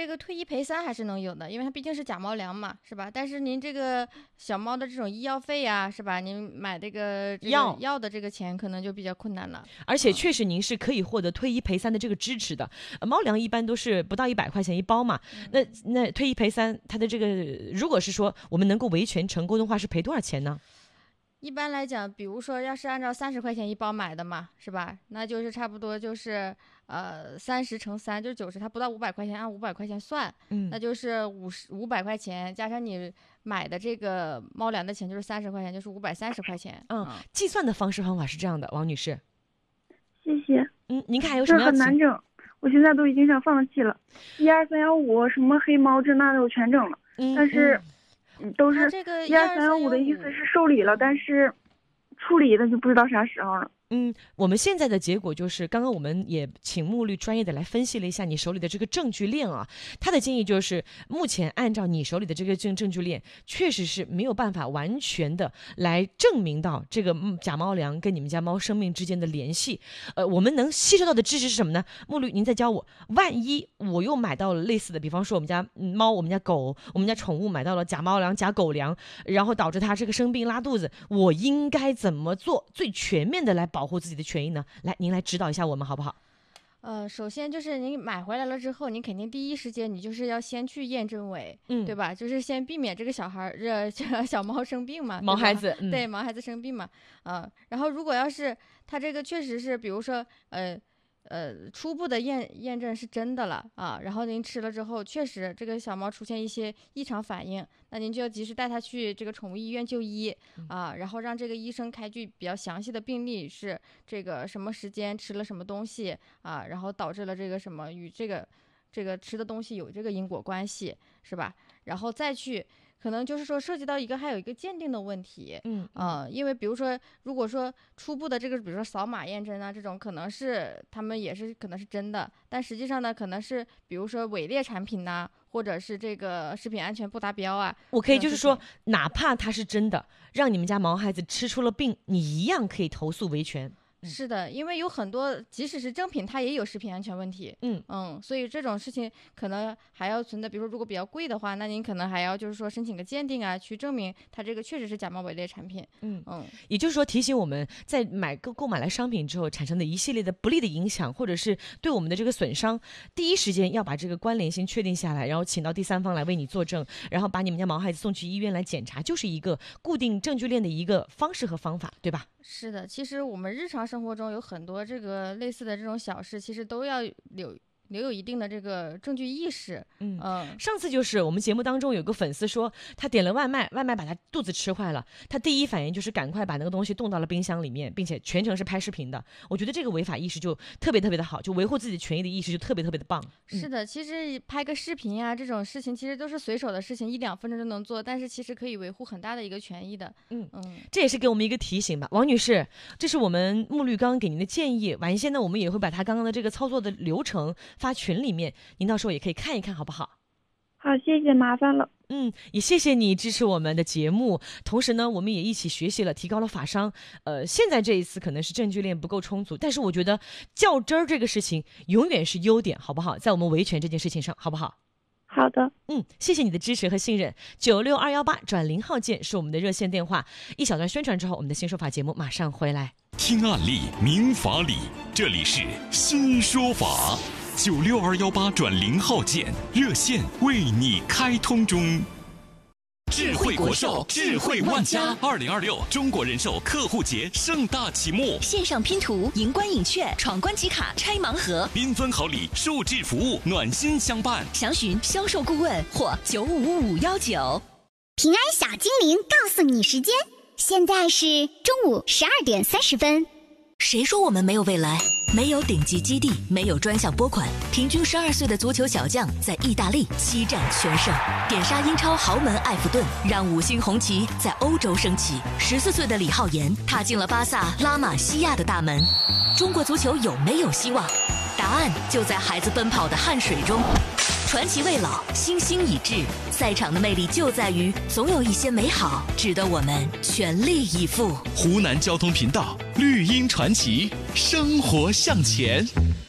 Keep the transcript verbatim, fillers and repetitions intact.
这个退一赔三还是能有的，因为它毕竟是假猫粮嘛，是吧？但是您这个小猫的这种医药费呀、啊，是吧？您买这个这个药药的这个钱可能就比较困难了。 而且确实您是可以获得退一赔三的这个支持的。呃、猫粮一般都是不到一百块钱一包嘛，嗯、那那退一赔三，它的这个如果是说我们能够维权成功的话，是赔多少钱呢？ 一般来讲，比如说要是按照三十块钱一包买的嘛，是吧？那就是差不多就是呃三十乘三就是九十，它不到五百块钱，按五百块钱算，嗯，那就是五十五百块钱加上你买的这个猫粮的钱就是三十块钱，就是五百三十块钱。 嗯，嗯计算的方式方法是这样的，王女士。 谢谢。 嗯，您看还有什么要？ 这很难整，我现在都已经想放弃了。一二三幺五什么黑猫这那的我全整了，嗯、但是。嗯都是一二三幺五的意思是受理了，但是处理的就不知道啥时候了。 嗯，我们现在的结果就是，刚刚我们也请穆律专业的来分析了一下你手里的这个证据链啊。他的建议就是，目前按照你手里的这个证证据链，确实是没有办法完全的来证明到这个假猫粮跟你们家猫生命之间的联系。呃，我们能吸收到的知识是什么呢？穆律，您再教我，万一我又买到了类似的，比方说我们家猫、我们家狗、我们家宠物买到了假猫粮、假狗粮，然后导致它这个生病拉肚子，我应该怎么做最全面的来保护自己的权益呢？来，您来指导一下我们好不好？ 呃，首先就是您买回来了之后，您肯定第一时间你就是要先去验证伪，嗯，对吧？就是先避免这个小孩这这小猫生病嘛， 毛孩子， 对，嗯、对毛孩子生病嘛，啊、呃，然后如果要是他这个确实是，比如说呃。呃，初步的验验证是真的了啊，然后您吃了之后，确实这个小猫出现一些异常反应，那您就要及时带它去这个宠物医院就医啊，然后让这个医生开具比较详细的病历，是这个什么时间吃了什么东西啊，然后导致了这个什么与这个这个吃的东西有这个因果关系，是吧？然后再去。可能就是说涉及到一个还有一个鉴定的问题，嗯啊、呃，因为比如说如果说初步的这个，比如说扫码验证啊这种，可能是他们也是可能是真的，但实际上呢，可能是比如说伪劣产品呐、啊，或者是这个食品安全不达标啊。 我可以就是说，哪怕它是真的，让你们家毛孩子吃出了病，你一样可以投诉维权。 是的，因为有很多即使是正品，它也有食品安全问题。嗯嗯，所以这种事情可能还要存在，比如说如果比较贵的话，那您可能还要就是说申请个鉴定啊，去证明它这个确实是假冒伪劣产品。嗯嗯， 也就是说提醒我们在买购购买来商品之后产生的一系列的不利的影响，或者是对我们的这个损伤，第一时间要把这个关联性确定下来，然后请到第三方来为你作证，然后把你们家毛孩子送去医院来检查，就是一个固定证据链的一个方式和方法，对吧？ 是的，其实我们日常生活中有很多这个类似的这种小事，其实都要留留有一定的这个证据意识。嗯嗯， 上次就是我们节目当中有个粉丝说，他点了外卖，外卖把他肚子吃坏了，他第一反应就是赶快把那个东西冻到了冰箱里面，并且全程是拍视频的。我觉得这个违法意识就特别特别的好，就维护自己权益的意识就特别特别的棒。 嗯、是的，其实拍个视频呀、啊，这种事情其实都是随手的事情，一两分钟就能做，但是其实可以维护很大的一个权益的。嗯嗯， 这也是给我们一个提醒吧，王女士，这是我们穆律刚刚给您的建议，晚一些呢我们也会把他刚刚的这个操作的流程发群里面，您到时候也可以看一看，好不好？ 好，谢谢，麻烦了。 嗯，也谢谢你支持我们的节目，同时呢，我们也一起学习了，提高了法商。呃，现在这一次可能是证据链不够充足，但是我觉得较真儿这个事情永远是优点，好不好？在我们维权这件事情上，好不好？ 好的， 嗯，谢谢你的支持和信任。九六二幺八转零号键是我们的热线电话。一小段宣传之后，我们的新说法节目马上回来。 听案例，明法理，这里是新说法。九六二幺八转零号键热线为你开通中。智慧国寿，智慧万家。二零二六中国人寿客户节盛大启幕， 线上拼图、赢关影券、闯关集卡、拆盲盒， 缤纷好礼，数字服务，暖心相伴。 详询销售顾问或九五五五幺九。 平安小精灵告诉你时间，现在是中午十二点三十分。 谁说我们没有未来？没有顶级基地，没有专项拨款，平均十二岁的足球小将在意大利七战全胜，点杀英超豪门埃弗顿，让五星红旗在欧洲升起。十四岁的李浩言踏进了巴萨拉玛西亚的大门。中国足球有没有希望？答案就在孩子奔跑的汗水中。传奇未老，星星已至。赛场的魅力就在于，总有一些美好值得我们全力以赴。 湖南交通频道绿茵传奇，生活向前。